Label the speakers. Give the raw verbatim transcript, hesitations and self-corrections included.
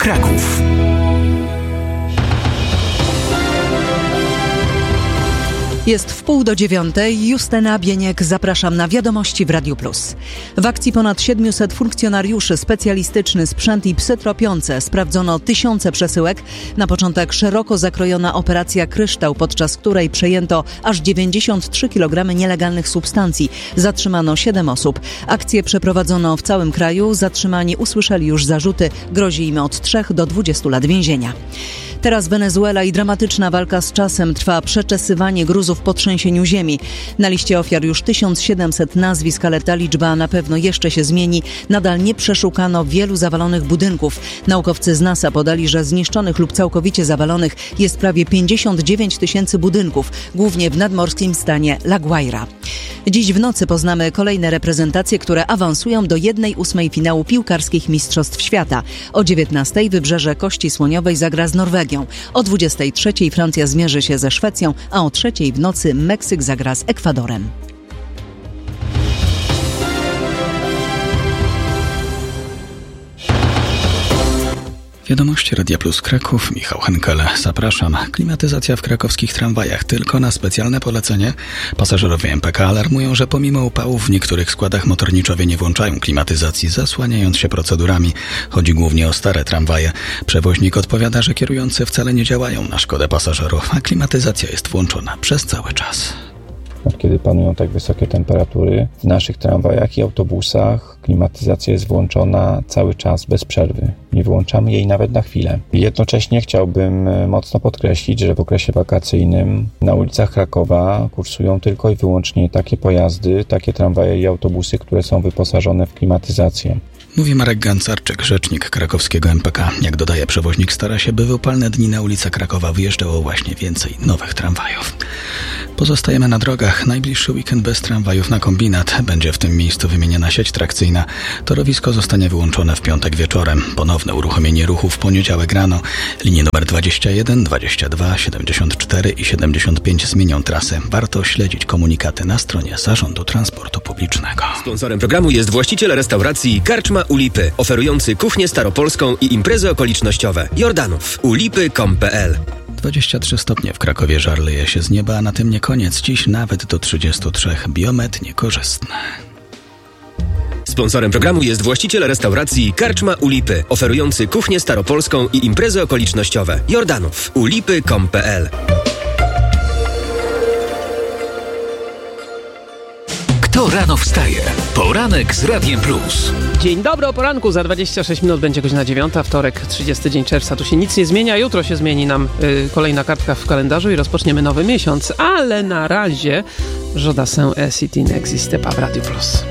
Speaker 1: Kraków.
Speaker 2: Jest w pół do dziewiątej. Justyna Bieniek, zapraszam na Wiadomości w Radiu Plus. W akcji ponad siedmiuset funkcjonariuszy, specjalistyczny sprzęt i psy tropiące. Sprawdzono tysiące przesyłek. Na początek szeroko zakrojona operacja Kryształ, podczas której przejęto aż dziewięćdziesiąt trzy kilogramy nielegalnych substancji. Zatrzymano siedem osób. Akcję przeprowadzono w całym kraju. Zatrzymani usłyszeli już zarzuty. Grozi im od trzech do dwudziestu lat więzienia. Teraz Wenezuela i dramatyczna walka z czasem. Trwa przeczesywanie gruzów po trzęsieniu ziemi. Na liście ofiar już tysiąc siedemset nazwisk, ale ta liczba na pewno jeszcze się zmieni. Nadal nie przeszukano wielu zawalonych budynków. Naukowcy z NASA podali, że zniszczonych lub całkowicie zawalonych jest prawie pięćdziesiąt dziewięć tysięcy budynków, głównie w nadmorskim stanie La Guaira. Dziś w nocy poznamy kolejne reprezentacje, które awansują do jednej ósmej finału piłkarskich Mistrzostw Świata. O dziewiętnastej Wybrzeże Kości Słoniowej zagra z Norwegią. O dwudziestej trzeciej Francja zmierzy się ze Szwecją, a o trzeciej w nocy Meksyk zagra z Ekwadorem.
Speaker 3: Wiadomości Radia Plus Kraków, Michał Henkel. Zapraszam. Klimatyzacja w krakowskich tramwajach tylko na specjalne polecenie. Pasażerowie M P K alarmują, że pomimo upałów w niektórych składach motorniczowie nie włączają klimatyzacji, zasłaniając się procedurami. Chodzi głównie o stare tramwaje. Przewoźnik odpowiada, że kierujący wcale nie działają na szkodę pasażerów, a klimatyzacja jest włączona przez cały czas.
Speaker 4: Kiedy panują tak wysokie temperatury, w naszych tramwajach i autobusach klimatyzacja jest włączona cały czas bez przerwy. Nie wyłączamy jej nawet na chwilę. Jednocześnie chciałbym mocno podkreślić, że w okresie wakacyjnym na ulicach Krakowa kursują tylko i wyłącznie takie pojazdy, takie tramwaje i autobusy, które są wyposażone w klimatyzację.
Speaker 3: Mówi Marek Gancarczyk, rzecznik krakowskiego M P K. Jak dodaje przewoźnik, stara się, by w upalne dni na ulice Krakowa wyjeżdżało właśnie więcej nowych tramwajów. Pozostajemy na drogach. Najbliższy weekend bez tramwajów na kombinat. Będzie w tym miejscu wymieniona sieć trakcyjna. Torowisko zostanie wyłączone w piątek wieczorem. Ponowne uruchomienie ruchu w poniedziałek rano. Linie numer dwadzieścia jeden, dwadzieścia dwa, siedemdziesiąt cztery i siedemdziesiąt pięć zmienią trasę. Warto śledzić komunikaty na stronie Zarządu Transportu Publicznego.
Speaker 5: Sponsorem programu jest właściciel restauracji Karczma u Lipy, oferujący kuchnię staropolską i imprezy okolicznościowe. Jordanów. ulipy kropka com kropka pe el.
Speaker 3: dwadzieścia trzy stopnie w Krakowie, żar leje się z nieba, a na tym nie koniec. Dziś nawet do trzydziestu trzech. Biomet niekorzystny.
Speaker 5: Sponsorem programu jest właściciel restauracji Karczma u Lipy, oferujący kuchnię staropolską i imprezy okolicznościowe. Jordanów. ulipy kropka com kropka pe el.
Speaker 1: Kto rano wstaje? Poranek z Radiem Plus.
Speaker 6: Dzień dobry, o poranku. Za dwadzieścia sześć minut będzie godzina dziewiąta, wtorek, trzydziesty dzień czerwca. Tu się nic nie zmienia. Jutro się zmieni nam y, kolejna kartka w kalendarzu i rozpoczniemy nowy miesiąc. Ale na razie Jodassin et si tu n'existais pas w Radiu Plus.